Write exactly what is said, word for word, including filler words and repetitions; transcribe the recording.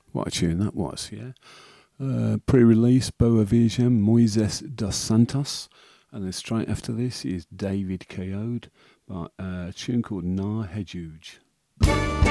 What a tune that was, yeah. Uh, pre-release, Boa Vision, Moises dos Santos. And then straight after this is David Keode, by a tune called Na Hejuj.